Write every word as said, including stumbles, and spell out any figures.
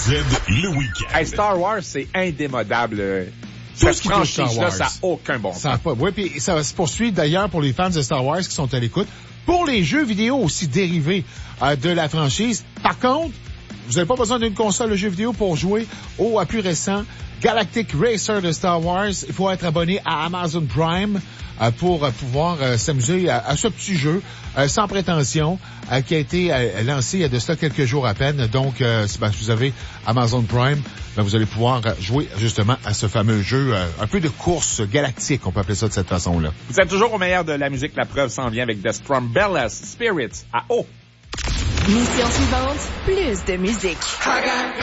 Z, le week-end. Hey, Star Wars, c'est indémodable. Tout Cette ce qui touche Star franchise-là, Wars. ça n'a aucun bon sens. Ça a pas, oui, puis ça va se poursuivre d'ailleurs pour les fans de Star Wars qui sont à l'écoute. Pour les jeux vidéo aussi dérivés euh, de la franchise. Par contre, vous n'avez pas besoin d'une console de jeux vidéo pour jouer au euh, plus récent Galactic Racer de Star Wars. Il faut être abonné à Amazon Prime euh, pour euh, pouvoir euh, s'amuser à, à ce petit jeu euh, sans prétention euh, qui a été euh, lancé il y a de cela quelques jours à peine. Donc, euh, si, ben, si vous avez Amazon Prime, ben, vous allez pouvoir euh, jouer justement à ce fameux jeu, euh, un peu de course galactique, on peut appeler ça de cette façon-là. Vous êtes toujours au meilleur de la musique. La preuve s'en vient avec The Strumbellas Spirits à O. Mission suivante, plus de musique. I got